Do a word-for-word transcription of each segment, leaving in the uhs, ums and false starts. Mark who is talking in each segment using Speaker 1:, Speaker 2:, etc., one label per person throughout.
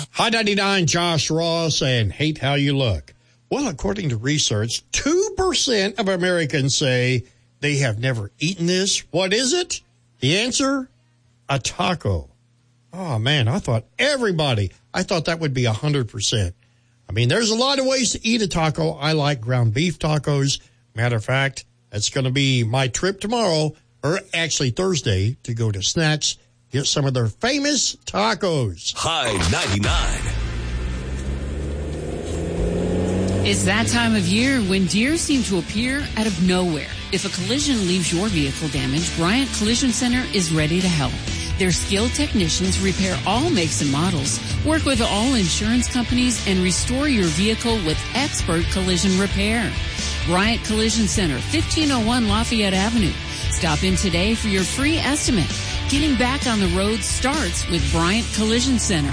Speaker 1: High ninety-nine, Josh Ross, and Hate How You Look. Well, according to research, two percent of Americans say they have never eaten this. What is it? The answer? A taco. Oh, man, I thought everybody, I thought that would be one hundred percent. I mean, there's a lot of ways to eat a taco. I like ground beef tacos. Matter of fact, that's going to be my trip tomorrow, or actually Thursday, to go to Snacks, get some of their famous tacos.
Speaker 2: High ninety-nine.
Speaker 3: It's that time of year when deer seem to appear out of nowhere. If a collision leaves your vehicle damaged, Bryant Collision Center is ready to help. Their skilled technicians repair all makes and models, work with all insurance companies, and restore your vehicle with expert collision repair. Bryant Collision Center, fifteen oh one Lafayette Avenue. Stop in today for your free estimate. Getting back on the road starts with Bryant Collision Center.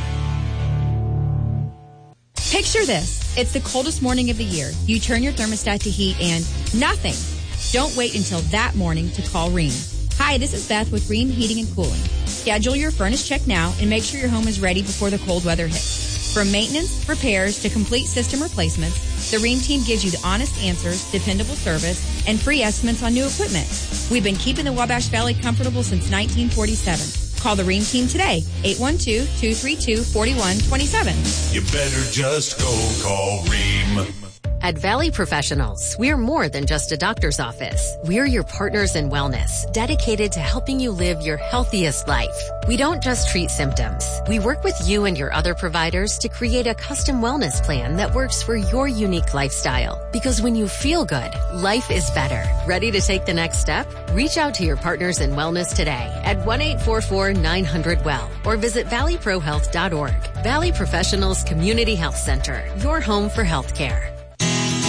Speaker 4: Picture this. It's the coldest morning of the year. You turn your thermostat to heat and nothing. Don't wait until that morning to call Rheem. Hi, this is Beth with Rheem Heating and Cooling. Schedule your furnace check now and make sure your home is ready before the cold weather hits. From maintenance, repairs, to complete system replacements, the Rheem team gives you the honest answers, dependable service, and free estimates on new equipment. We've been keeping the Wabash Valley comfortable since nineteen forty-seven. Call the Rheem team today, eight one two, two three two, four one two seven.
Speaker 2: You better just go call Rheem.
Speaker 5: At Valley Professionals, we're more than just a doctor's office. We're your partners in wellness, dedicated to helping you live your healthiest life. We don't just treat symptoms. We work with you and your other providers to create a custom wellness plan that works for your unique lifestyle. Because when you feel good, life is better. Ready to take the next step? Reach out to your partners in wellness today at one eight four four, nine hundred, W E L L or visit valley pro health dot org. Valley Professionals Community Health Center, your home for healthcare.